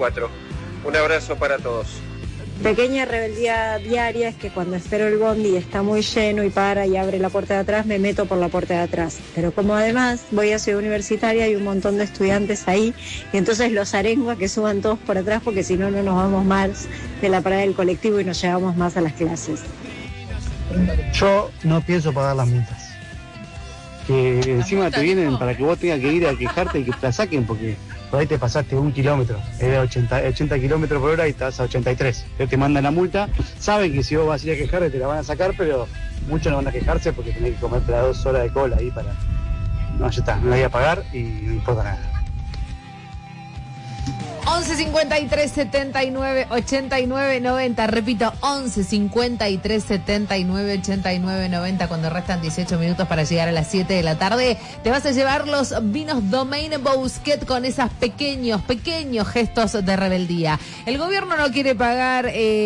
24. Un abrazo para todos. Pequeña rebeldía diaria es que cuando espero el bondi y está muy lleno y para y abre la puerta de atrás, me meto por la puerta de atrás. Pero como además voy a Ciudad Universitaria, hay un montón de estudiantes ahí, y entonces los arengo a que suban todos por atrás, porque si no, no nos vamos más de la parada del colectivo y nos llevamos más a las clases. Yo no pienso pagar las multas. Que encima te vienen para que vos tengas que ir a quejarte y que te la saquen, porque por ahí te pasaste 1 kilómetro, era 80 kilómetros por hora y estás a 83. Entonces te mandan la multa, saben que si vos vas a ir a quejarte te la van a sacar, pero muchos no van a quejarse porque tenés que comerte las 2 horas de cola ahí para... No, ya está, no la voy a pagar y no importa nada. 11 53 79 89 90, repito, 11 53 79 89 90, cuando restan 18 minutos para llegar a las 7 de la tarde, te vas a llevar los vinos Domaine Bousquet con esos pequeños gestos de rebeldía. El gobierno no quiere pagar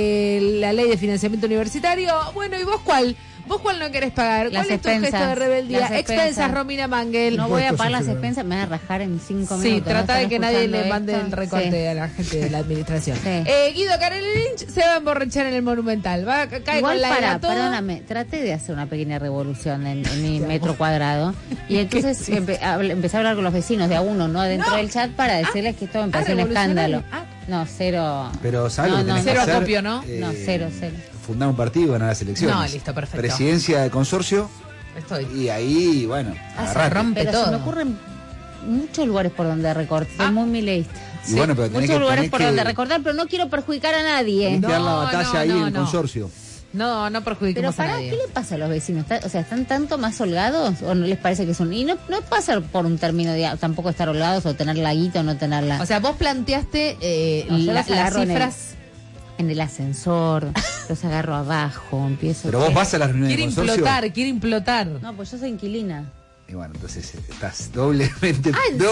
la ley de financiamiento universitario, bueno, ¿y vos cuál? ¿Vos cuál no querés pagar? ¿Cuál es tu gesto de rebeldía? Expensas, Romina Mangel. No voy a pagar las expensas, me voy a rajar en 5 minutos. Sí, trata de que nadie le mande el recorte a la gente de la administración. Sí. Guido Carelli Lynch se va a emborrachar en el Monumental. Va a caer igual con la perdóname, traté de hacer una pequeña revolución en mi metro cuadrado. Y entonces empecé a hablar con los vecinos de a uno, ¿no? Dentro del chat para decirles que esto me pareció un escándalo. No, cero. Pero ¿sabes lo que cero hacer? acopio, ¿no? No, cero. Fundar un partido y ganar las elecciones. No, listo, perfecto. Presidencia de consorcio. Estoy. Y ahí, bueno, se rompe pero todo. Se me ocurren muchos lugares por donde recortar. Soy muy mileísta. Y bueno, pero muchos lugares por donde recortar, pero no quiero perjudicar a nadie. Limpiar la batalla ahí en el consorcio. No perjudiquemos a nadie. ¿Qué le pasa a los vecinos? O sea, ¿están tanto más holgados o no les parece que son? Y no pasa por un término de tampoco estar holgados o tener la guita o no tenerla. O sea, vos planteaste las cifras en el ascensor, los agarro abajo, empiezo... Pero vos vas a las reuniones del consorcio. Quiere implotar. No, pues yo soy inquilina. Y bueno, entonces estás doblemente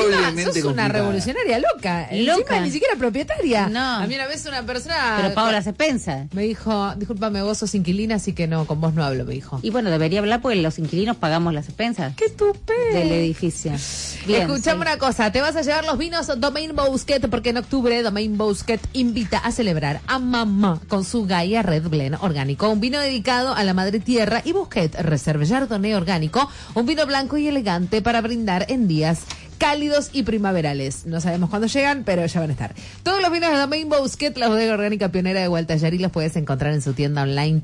sos una revolucionaria loca. Encima ni siquiera propietaria. No. A mí una vez una persona... Pero pago las expensas. Me dijo, discúlpame, vos sos inquilina, así que no, con vos no hablo, me dijo. Y bueno, debería hablar porque los inquilinos pagamos las expensas. ¡Qué tupé! Del edificio. Bien, escuchame una cosa, te vas a llevar los vinos Domaine Bousquet, porque en octubre Domaine Bousquet invita a celebrar a mamá con su Gaia Red Blend orgánico, un vino dedicado a la madre tierra, y Bousquet Reserve Chardonnay orgánico, un vino blanco y elegante para brindar en días cálidos y primaverales. No sabemos cuándo llegan, pero ya van a estar. Todos los vinos de Domaine Bousquet, la bodega orgánica pionera de Gualtallarí, los puedes encontrar en su tienda online,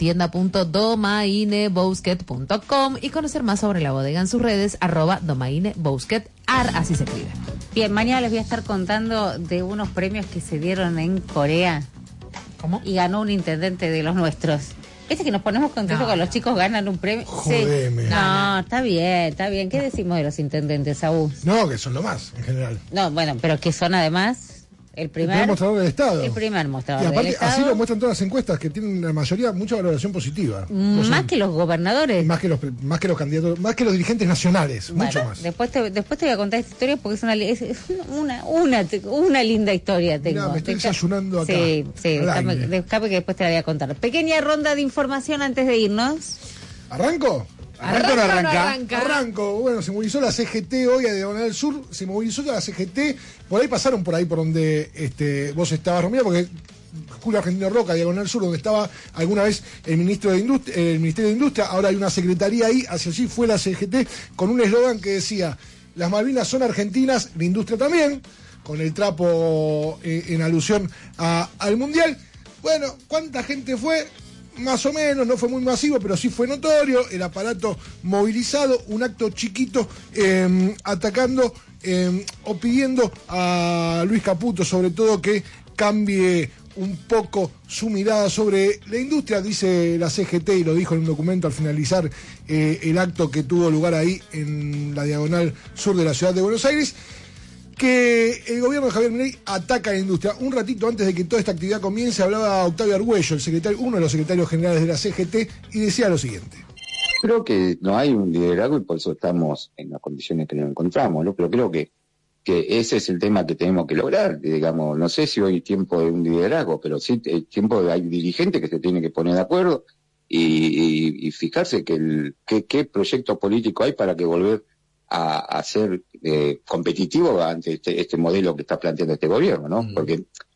tienda.domainebousquet.com, y conocer más sobre la bodega en sus redes, @domainebousquet, así se escribe. Bien, mañana les voy a estar contando de unos premios que se dieron en Corea. ¿Cómo? Y ganó un intendente de los nuestros. ¿Viste que nos ponemos contentos cuando los chicos ganan un premio? Jodeme. Sí. No, está bien. ¿Qué decimos de los intendentes, Saúl? No, que son lo más, en general. No, bueno, pero que son además el primer mostrador del Estado. El primer mostrador y aparte, del Estado. así lo muestran todas las encuestas, que tienen la mayoría mucha valoración positiva. Más que los gobernadores. Más que los candidatos, más que los dirigentes nacionales, bueno, mucho más. Después te voy a contar esta historia porque es una linda historia. Tengo. Mirá, me estoy desayunando acá. Sí, déjame que después te la voy a contar. Pequeña ronda de información antes de irnos. ¿Arranco? ¿Arranca o no arranca? Arranco. Bueno, se movilizó la CGT hoy a Diagonal Sur. Se movilizó la CGT. Por ahí pasaron por donde vos estabas, Romina, porque Julio Argentino Roca, Diagonal Sur, donde estaba alguna vez el Ministerio de Industria. Ahora hay una secretaría ahí. Hacia allí fue la CGT con un eslogan que decía: las Malvinas son argentinas, la industria también, con el trapo en alusión al Mundial. Bueno, ¿cuánta gente fue? Más o menos, no fue muy masivo, pero sí fue notorio, el aparato movilizado, un acto chiquito atacando o pidiendo a Luis Caputo, sobre todo, que cambie un poco su mirada sobre la industria. Dice la CGT, y lo dijo en un documento al finalizar el acto que tuvo lugar ahí en la Diagonal Sur de la ciudad de Buenos Aires, que el gobierno de Javier Milei ataca a la industria. Un ratito antes de que toda esta actividad comience, hablaba Octavio Argüello, uno de los secretarios generales de la CGT, y decía lo siguiente: creo que no hay un liderazgo y por eso estamos en las condiciones que nos encontramos, ¿no? Pero creo que ese es el tema que tenemos que lograr, digamos. No sé si hoy es tiempo de un liderazgo, pero sí es tiempo de hay dirigentes que se tienen que poner de acuerdo y fijarse qué proyecto político hay para que volver a ser competitivo ante este modelo que está planteando este gobierno, ¿no? Porque